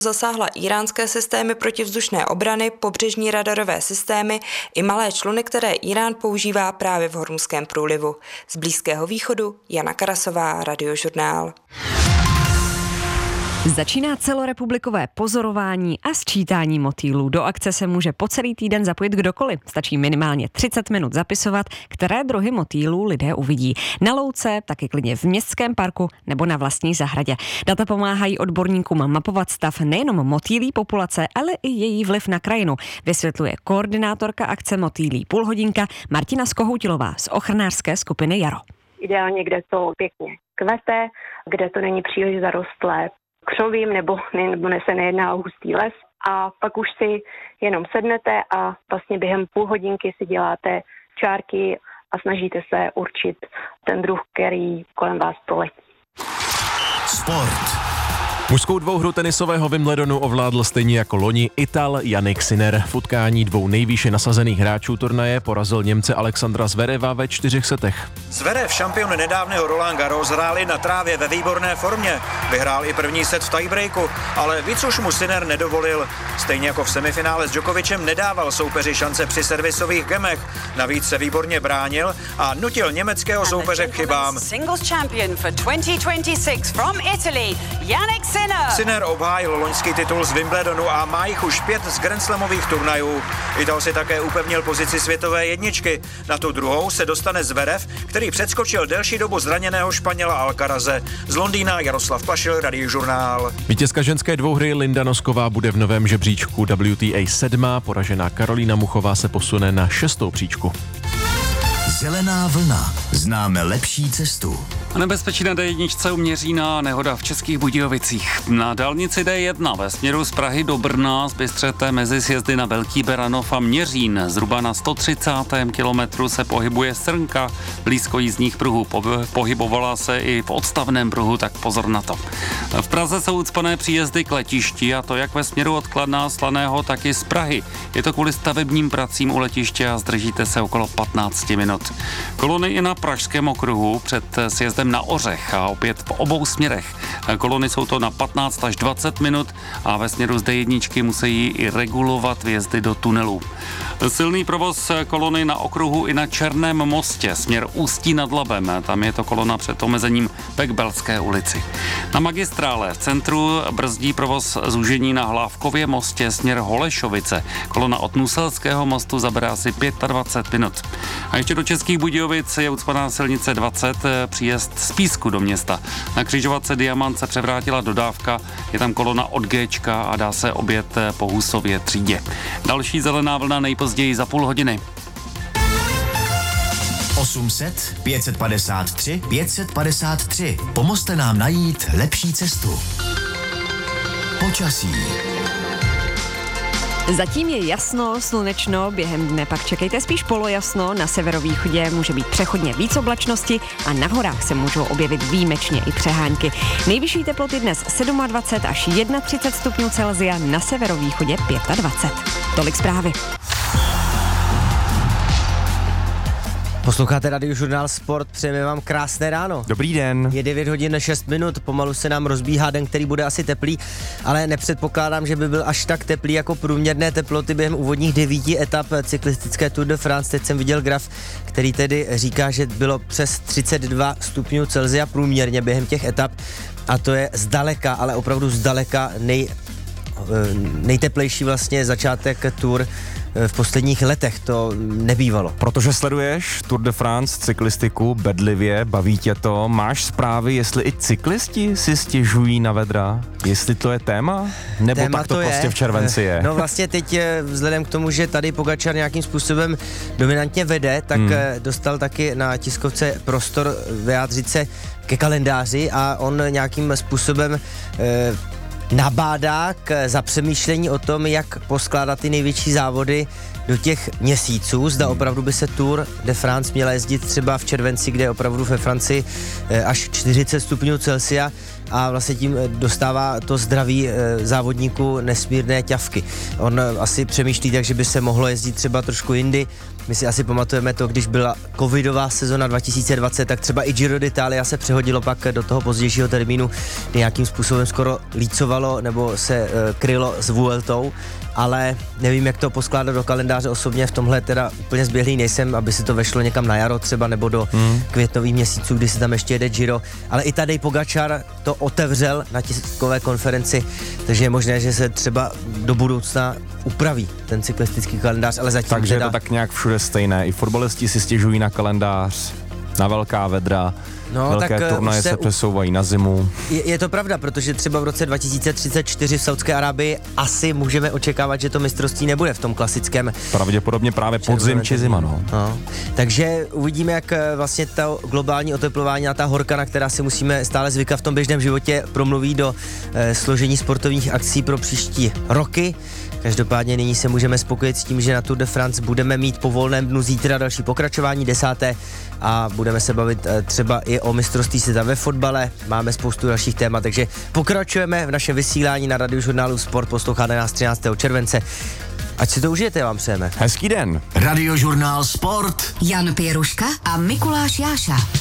Zasáhla íránské systémy protivzdušné obrany, pobřežní radarové systémy i malé čluny, které Írán používá právě v Hormuzském průlivu. Z Blízkého východu Jana Karasová, Radiožurnál. Začíná celorepublikové pozorování a sčítání motýlů. Do akce se může po celý týden zapojit kdokoliv. Stačí minimálně 30 minut zapisovat, které druhy motýlů lidé uvidí. Na louce, taky klidně v městském parku nebo na vlastní zahradě. Data pomáhají odborníkům mapovat stav nejenom motýlí populace, ale i její vliv na krajinu, vysvětluje koordinátorka akce Motýlí půlhodinka Martina Skohoutilová z ochranářské skupiny Jaro. Ideálně, kde to pěkně kvete, kde to není příliš zarostlé křovím nebo se nejedná o hustý les, a pak už si jenom sednete a vlastně během půl hodinky si děláte čárky a snažíte se určit ten druh, který kolem vás proletí. Sport. Mužskou dvouhru tenisového Wimbledonu ovládl stejně jako loni Ital Jannik Sinner. V utkání dvou nejvýše nasazených hráčů turnaje porazil Němce Alexandra Zvereva ve 4 setech. Zverev, šampion nedávného Roland Garros, hrál i na trávě ve výborné formě. Vyhrál i první set v tiebreaku, ale víc už mu Sinner nedovolil. Stejně jako v semifinále s Djokovicem nedával soupeři šance při servisových gemech. Navíc se výborně bránil a nutil německého soupeře k chybám. Singles champion for 2026 from Italy, Jannik Sinner. Sinner obhájil loňský titul z Wimbledonu a má jich už 5 z grandslamových turnajů. Ital si také upevnil pozici světové jedničky. Na tu druhou se dostane Zverev, který předskočil delší dobu zraněného Španěla Alcaraze. Z Londýna Jaroslav Pašil, Radiožurnál. Vítězka ženské dvouhry Linda Nosková bude v novém žebříčku WTA 7. Poražená Karolína Muchová se posune na 6. příčku. Zelená vlna. Známe lepší cestu. A nebezpečí na D1 u Měřína, nehoda v Českých Budějovicích. Na dálnici D1 ve směru z Prahy do Brna zbystřete mezi sjezdy na Velký Beranov a Měřín. Zhruba na 130. kilometru se pohybuje srnka blízko jízdních pruhů. Pohybovala se i v odstavném pruhu, tak pozor na to. V Praze jsou ucpané příjezdy k letišti, a to jak ve směru od Kladna, Slaného, tak i z Prahy. Je to kvůli stavebním pracím u letiště a zdržíte se okolo 15 minut. Kolony i na Pražském okruhu před sjezdem na Ořech a opět v obou směrech. Kolony jsou to na 15 až 20 minut a ve směru z D1 musí i regulovat vjezdy do tunelů. Silný provoz kolony na okruhu i na Černém mostě, směr Ústí nad Labem. Tam je to kolona před omezením ve Kbelské ulici. Na magistrále v centru brzdí provoz zúžení na Hlávkově mostě směr Holešovice. Kolona od Nuselského mostu zabere asi 25 minut. A ještě do Českých Budějovic je ucpaná silnice 20, příjezd z Písku do města. Na křižovatce Diamant se převrátila dodávka, je tam kolona od Géčka a dá se objet po Husově třídě. Další zelená vlna nejpozději za půl hodiny. 800 553 553. Pomozte nám najít lepší cestu. Počasí. Zatím je jasno, slunečno, během dne pak čekejte spíš polojasno, na severovýchodě může být přechodně víc oblačnosti a na horách se můžou objevit výjimečně i přehánky. Nejvyšší teploty dnes 27 až 31 stupňů Celsia, na severovýchodě 25. Tolik zprávy. Posloucháte Radiožurnál Sport, přejeme vám krásné ráno. Dobrý den. Je 9 hodin 6 minut, pomalu se nám rozbíhá den, který bude asi teplý, ale nepředpokládám, že by byl až tak teplý jako průměrné teploty během úvodních 9 etap cyklistické Tour de France. Teď jsem viděl graf, který tedy říká, že bylo přes 32 stupňů Celsia průměrně během těch etap, a to je zdaleka, ale opravdu zdaleka nejteplejší vlastně začátek Tour v posledních letech, to nebývalo. Protože sleduješ Tour de France cyklistiku bedlivě, baví tě to, máš zprávy, jestli i cyklisti si stěžují na vedra, jestli to je téma, nebo téma tak to prostě v červenci je? No vlastně teď vzhledem k tomu, že tady Pogačar nějakým způsobem dominantně vede, tak dostal taky na tiskovce prostor vyjádřit se ke kalendáři a on nějakým způsobem nabádá k zapřemýšlení o tom, jak poskládat ty největší závody do těch měsíců. Zda opravdu by se Tour de France měla jezdit třeba v červenci, kde je opravdu ve Francii až 40 stupňů Celsia. a vlastně tím dostává to zdraví závodníků nesmírné ťavky. On asi přemýšlí tak, že by se mohlo jezdit třeba trošku jindy. My si asi pamatujeme to, když byla covidová sezona 2020, tak třeba i Giro d'Italia se přehodilo pak do toho pozdějšího termínu, kdy nějakým způsobem skoro lícovalo nebo se krylo s Vueltou, ale nevím, jak to poskládat do kalendáře osobně, v tomhle teda úplně zběhlý nejsem, aby se to vešlo někam na jaro třeba nebo do květnových měsíců, kdy se tam ještě jede Giro, ale i Tadej Pogačar to otevřel na tiskové konferenci, takže je možné, že se třeba do budoucna upraví ten cyklistický kalendář, ale zatím takže teda... je to tak nějak všude stejné, i fotbalisti si stěžují na kalendář, na velká vedra, velké turnaje se přesouvají na zimu. Je to pravda, protože třeba v roce 2034 v Saudské Arábii asi můžeme očekávat, že to mistrovství nebude v tom klasickém. Pravděpodobně právě podzim či zima, no. Takže uvidíme, jak vlastně to globální oteplování a ta horka, na která si musíme stále zvykat v tom běžném životě, promluví do složení sportovních akcí pro příští roky. Každopádně nyní se můžeme spokojit s tím, že na Tour de France budeme mít po volném dnu zítra další pokračování 10. a budeme se bavit třeba i o mistrovství světa ve fotbale. Máme spoustu dalších témat, takže pokračujeme v našem vysílání na Radiožurnálu Sport. Posloucháte nás 13. července. Ať si to užijete, vám přejeme. Hezký den. Radiožurnál Sport. Jan Pěruška a Mikuláš Jáša.